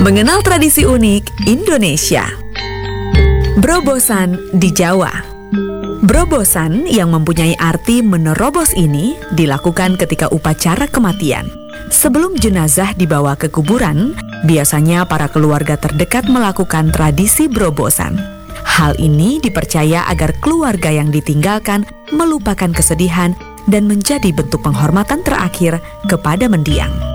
Mengenal tradisi unik Indonesia. Berobosan di Jawa. Berobosan yang mempunyai arti menerobos ini dilakukan ketika upacara kematian. Sebelum jenazah dibawa ke kuburan, biasanya para keluarga terdekat melakukan tradisi berobosan. Hal ini dipercaya agar keluarga yang ditinggalkan melupakan kesedihan dan menjadi bentuk penghormatan terakhir kepada mendiang.